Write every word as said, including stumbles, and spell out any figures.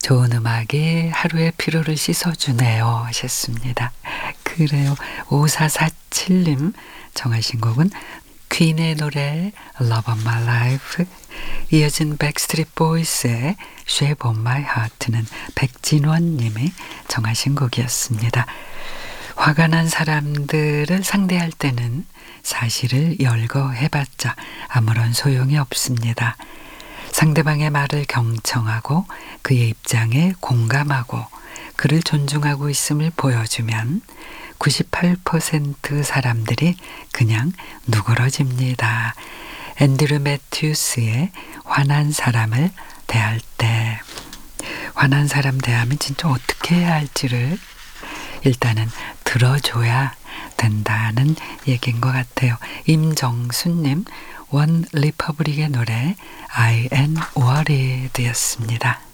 좋은 음악이 하루의 피로를 씻어주네요 하셨습니다. 그래요. 오사사칠 님 정하신 곡은 퀸의 노래 Love of My Life, 이어진 백스트리트 보이스의 Shape of My Heart는 백진원 님이 정하신 곡이었습니다. 화가 난 사람들을 상대할 때는 사실을 열거해봤자 아무런 소용이 없습니다. 상대방의 말을 경청하고 그의 입장에 공감하고 그를 존중하고 있음을 보여주면 구십팔 퍼센트 사람들이 그냥 누그러집니다. 앤드류 매튜스의 화난 사람을 대할 때, 화난 사람 대하면 진짜 어떻게 해야 할지를 일단은 들어줘야 된다는 얘기인 것 같아요. 임정수님, 원 리퍼블릭의 노래 I am worried였습니다.